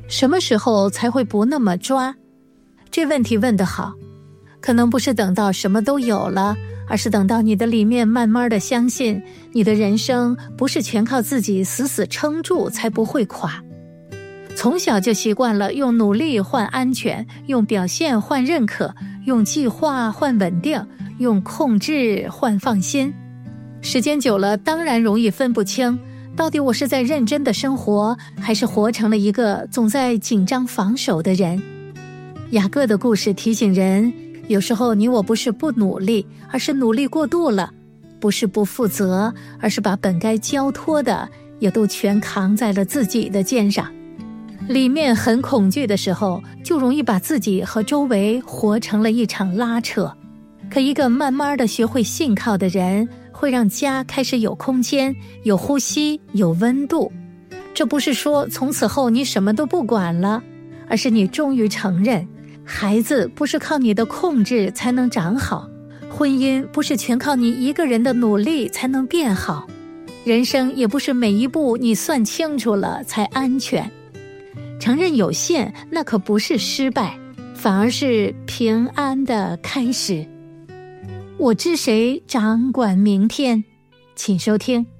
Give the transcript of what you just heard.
什么时候才会不那么抓？这问题问得好，可能不是等到什么都有了，而是等到你的里面慢慢的相信，你的人生不是全靠自己死死撑住才不会垮。从小就习惯了用努力换安全，用表现换认可，用计划换稳定，用控制换放心。时间久了，当然容易分不清，到底我是在认真的生活，还是活成了一个总在紧张防守的人。雅各的故事提醒人，有时候你我不是不努力，而是努力过度了；不是不负责，而是把本该交托的也都全扛在了自己的肩上。里面很恐惧的时候，就容易把自己和周围活成了一场拉扯。可一个慢慢的学会信靠的人，会让家开始有空间，有呼吸，有温度。这不是说从此后你什么都不管了，而是你终于承认，孩子不是靠你的控制才能长好，婚姻不是全靠你一个人的努力才能变好，人生也不是每一步你算清楚了才安全。承认有限，那可不是失败，反而是平安的开始。我知谁掌管明天，请收听。